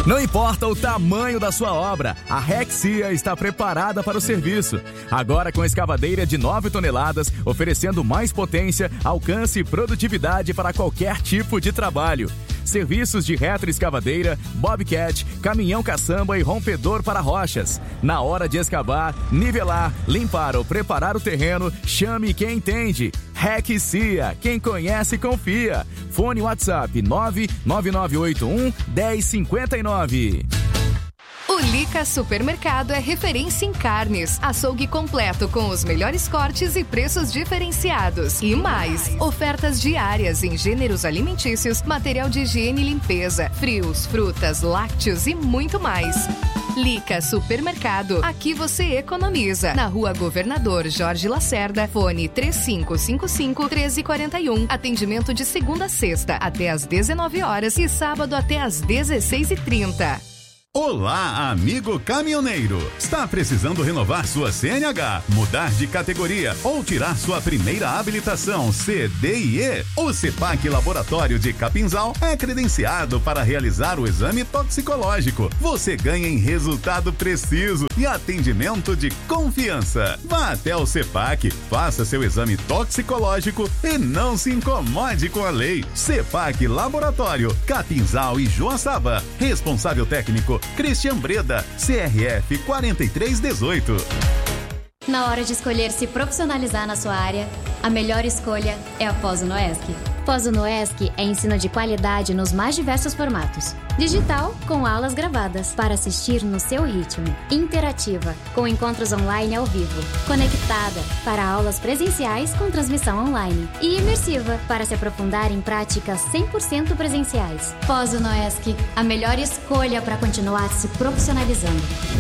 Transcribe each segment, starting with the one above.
Não importa o tamanho da sua obra, a Rexia está preparada para o serviço. Agora com escavadeira de 9 toneladas, oferecendo mais potência, alcance e produtividade para qualquer tipo de trabalho. Serviços de retroescavadeira, bobcat, caminhão caçamba e rompedor para rochas. Na hora de escavar, nivelar, limpar ou preparar o terreno, chame quem entende. Rexia, quem conhece confia. Fone WhatsApp 99981-1059. O Lica Supermercado é referência em carnes, açougue completo com os melhores cortes e preços diferenciados. E mais, ofertas diárias em gêneros alimentícios, material de higiene e limpeza, frios, frutas, lácteos e muito mais. Lica Supermercado, aqui você economiza. Na Rua Governador Jorge Lacerda, fone 3555-1341. Atendimento de segunda a sexta até às 19 horas e sábado até às 16h30. Olá, amigo caminhoneiro! Está precisando renovar sua CNH, mudar de categoria ou tirar sua primeira habilitação CDIE? O CEPAC Laboratório de Capinzal é credenciado para realizar o exame toxicológico. Você ganha em resultado preciso e atendimento de confiança. Vá até o CEPAC, faça seu exame toxicológico e não se incomode com a lei. CEPAC Laboratório, Capinzal e Joaçaba. Responsável técnico Cristian Breda, CRF 4318. Na hora de escolher se profissionalizar na sua área, a melhor escolha é a Pós-Unoesc. Pós-Unoesc é ensino de qualidade nos mais diversos formatos. Digital, com aulas gravadas, para assistir no seu ritmo. Interativa, com encontros online ao vivo. Conectada, para aulas presenciais com transmissão online. E imersiva, para se aprofundar em práticas 100% presenciais. Pós-Unoesc, a melhor escolha para continuar se profissionalizando.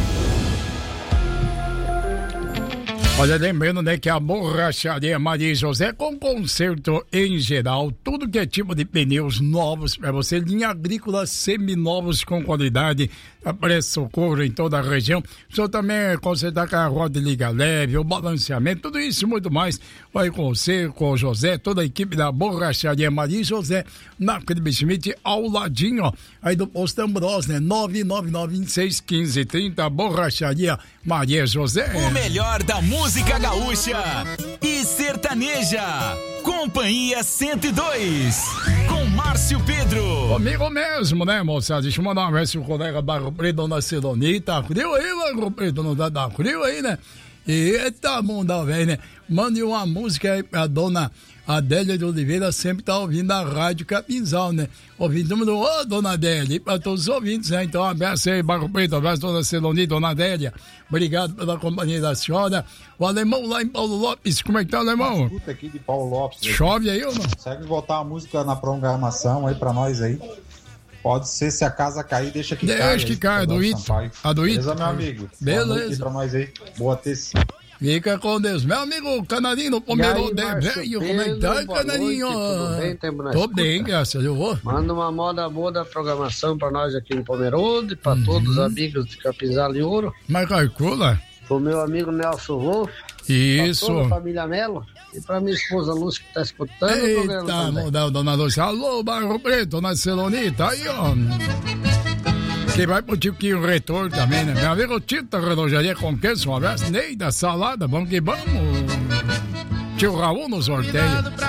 Olha, lembrando, né, que a Borracharia Maria José com conserto em geral, tudo que é tipo de pneus novos para você, linha agrícola seminovos com qualidade, a pré-socorro em toda a região. O senhor também consertar com a roda de liga leve, o balanceamento, tudo isso e muito mais. Vai com você, com o José, toda a equipe da Borracharia Maria José, na Clipe Schmidt, ao ladinho, ó, aí do Posto Ambrose, né, 999261530, Borracharia Maria José. O melhor da música gaúcha e sertaneja. Companhia 102, com Márcio Pedro. Comigo mesmo, né, moçada? Deixa eu mandar um abraço pro colega Barro Preto, dona Celonita. Frio aí, Barro Preto, não dá frio aí, né? Eita, mundo velho, né? Mande uma música aí pra dona Adélia de Oliveira, sempre tá ouvindo a Rádio Capinzal, né? Ouvindo todo mundo, ô, dona Adélia, e pra todos os ouvintes, né? Então, um abraço aí, Barro Preto, um abraço, dona Celonita, dona Adélia. Obrigado pela companhia da senhora. O Alemão lá em Paulo Lopes, como é que tá, Alemão? Escuta aqui de Paulo Lopes. Chove aí ou não? Consegue botar a música na programação aí pra nós aí? Pode ser, se a casa cair, deixa que caia. Deixa que caia, do Ito. A do Ito. Beleza, meu amigo? Beleza. Boa noite pra nós aí. Boa terça. Fica com Deus. Meu amigo Canarinho, Pomerode, velho, como é que tá, Canarinho? Tudo bem, tempo na Tô escuta. bem, graças a Deus. Manda uma moda boa da programação pra nós aqui em Pomerode, pra todos os amigos de Capinzal e Ouro. Mas calcula. Pro meu amigo Nelson Wolff. Isso. Pra toda a família Melo. E pra minha esposa Lúcia que tá escutando o programa Eita, também. mudar, dona Lúcia. Alô, Barro Preto, dona Celonita, aí, ó. Que vai pro Tiquinho Retorno também, né? Meu amigo Tito, Relojaria Conquista, um abraço. Ney da Salada, vamos que vamos. Tio Raul no sorteio.